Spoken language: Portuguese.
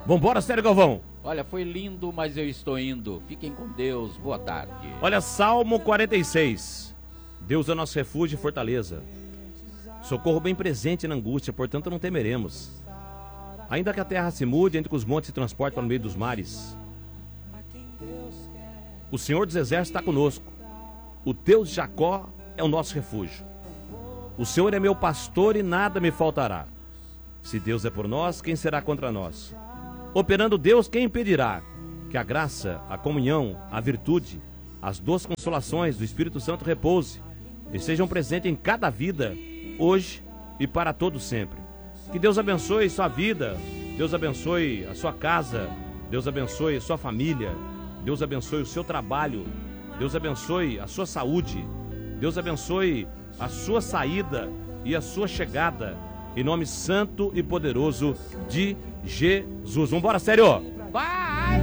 Vambora, Sério Galvão. Olha, foi lindo, mas eu estou indo. Fiquem com Deus. Boa tarde. Olha, Salmo 46. Deus é nosso refúgio e fortaleza. Socorro bem presente na angústia, portanto não temeremos. Ainda que a terra se mude, entre que os montes se transportem no meio dos mares. O Senhor dos Exércitos está conosco. O Deus de Jacó é o nosso refúgio. O Senhor é meu pastor e nada me faltará. Se Deus é por nós, quem será contra nós? Operando Deus, quem impedirá? Que a graça, a comunhão, a virtude, as doces consolações do Espírito Santo repouse e sejam presentes em cada vida, hoje e para todo sempre. Que Deus abençoe sua vida, Deus abençoe a sua casa, Deus abençoe a sua família, Deus abençoe o seu trabalho, Deus abençoe a sua saúde, Deus abençoe a sua saída e a sua chegada, em nome santo e poderoso de Jesus. Vambora, Sério! Vai!